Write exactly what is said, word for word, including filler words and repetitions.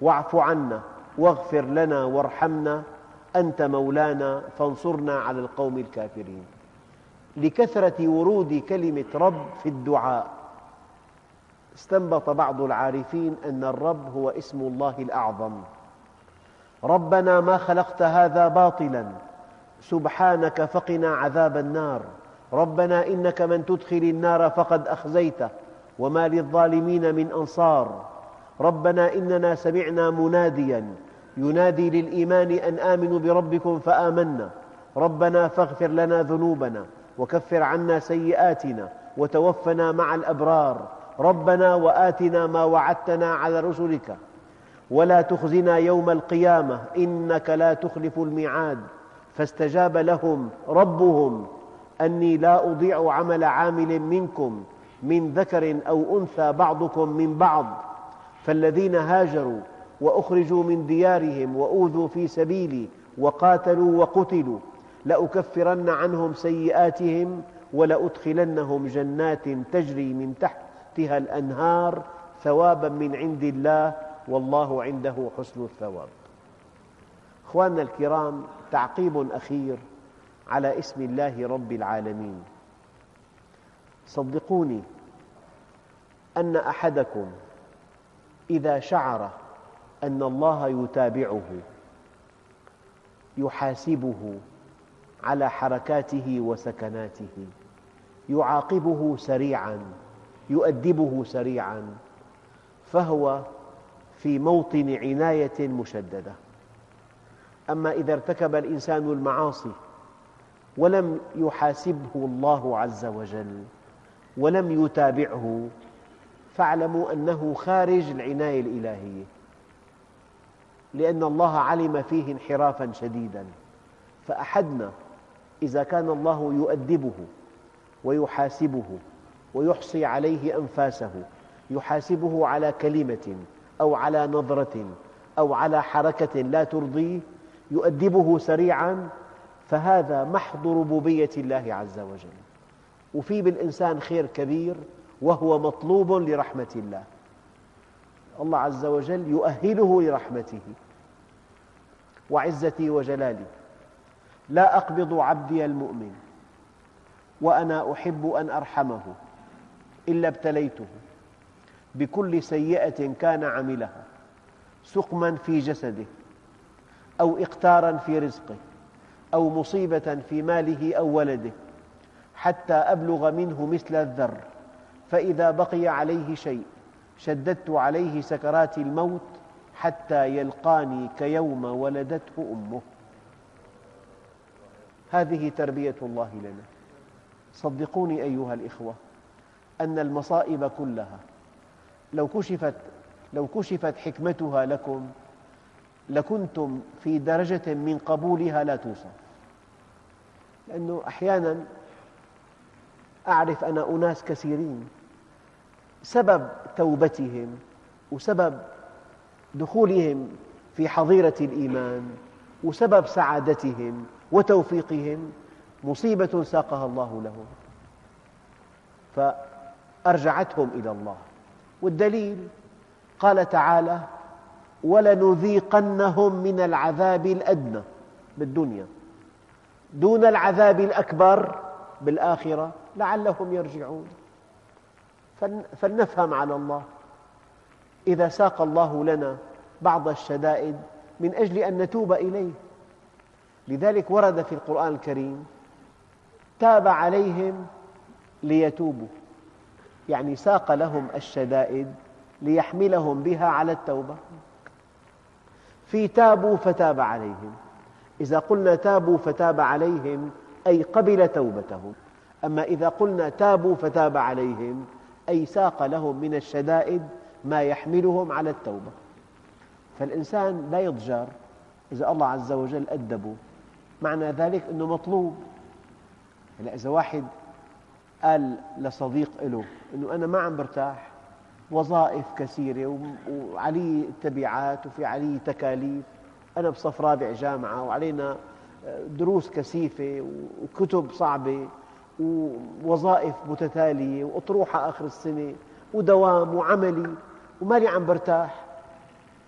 واعف عنا واغفر لنا وارحمنا أنت مولانا فانصرنا على القوم الكافرين. لكثرة ورود كلمة رب في الدعاء استنبط بعض العارفين أن الرب هو اسم الله الأعظم. ربنا ما خلقت هذا باطلا سبحانك فقنا عذاب النار. ربنا إنك من تدخل النار فقد أخزيته وما للظالمين من أنصار. ربنا إننا سمعنا مناديا ينادي للإيمان أن آمنوا بربكم فآمنا. ربنا فاغفر لنا ذنوبنا وكفر عنا سيئاتنا وتوفنا مع الأبرار. ربنا وآتنا ما وعدتنا على رسلك ولا تخزنا يوم القيامة إنك لا تخلف الميعاد. فاستجاب لهم ربهم أني لا أضيع عمل عامل منكم من ذكر أو أنثى بعضكم من بعض. فالذين هاجروا وأخرجوا من ديارهم وأوذوا في سبيلي وقاتلوا وقتلوا لأكفرن عنهم سيئاتهم ولأدخلنهم جنات تجري من تحتها الأنهار ثوابا من عند الله والله عنده حسن الثواب. أخواننا الكرام، تعقيب أخير على اسم الله رب العالمين. صدقوني أن أحدكم إذا شعر أن الله يتابعه يحاسبه على حركاته وسكناته يعاقبه سريعاً يؤدبه سريعاً فهو في موطن عناية مشددة. أما إذا ارتكب الإنسان المعاصي ولم يحاسبه الله عز وجل ولم يتابعه فاعلموا أنه خارج العناية الإلهية، لأن الله علم فيه انحرافاً شديداً. فأحدنا إذا كان الله يؤدبه ويحاسبه ويحصي عليه أنفاسه، يحاسبه على كلمة أو على نظرة أو على حركة لا ترضيه، يؤدبه سريعاً، فهذا محض ربوبية الله عز وجل. وفي بالإنسان خير كبير وهو مطلوب لرحمة الله. الله عز وجل يؤهله لرحمته. وعزتي وجلالي لا أقبض عبدي المؤمن وأنا أحب أن أرحمه إلا ابتليته بكل سيئة كان عملها سقما في جسده أو إقتارا في رزقه أو مصيبة في ماله أو ولده حتى أبلغ منه مثل الذر، فإذا بقي عليه شيء شددت عليه سكرات الموت حتى يلقاني كيوم ولدته أمه. هذه تربية الله لنا. صدقوني أيها الإخوة أن المصائب كلها لو كشفت, لو كشفت حكمتها لكم لكنتم في درجة من قبولها لا توصف. لأنه أحياناً أعرف أنا أناس كثيرين سبب توبتهم وسبب دخولهم في حظيرة الإيمان وسبب سعادتهم وتوفيقهم مصيبة ساقها الله لهم فأرجعتهم إلى الله. والدليل قال تعالى: ولنذيقنهم من العذاب الأدنى بالدنيا دون العذاب الأكبر بالآخرة لعلهم يرجعون. فلنفهم على الله. إذا ساق الله لنا بعض الشدائد من أجل أن نتوب إليه. لذلك ورد في القرآن الكريم: تاب عليهم ليتوبوا، يعني ساق لهم الشدائد ليحملهم بها على التوبة. في تابوا فتاب عليهم، إذا قلنا تابوا فتاب عليهم أي قبل توبتهم. أما إذا قلنا تابوا فتاب عليهم أي ساق لهم من الشدائد ما يحملهم على التوبة. فالإنسان لا يضجر إذا الله عز وجل أدبه، معنى ذلك أنه مطلوب. إذا واحد قال لصديق له أنه أنا ما عم برتاح، وظائف كثيرة وعلي تبعات وفي علي تكاليف، أنا بصف رابع جامعة وعلينا دروس كثيفة وكتب صعبة ووظائف متتالية وأطروحة آخر السنة ودوام وعملي ومالي عم برتاح،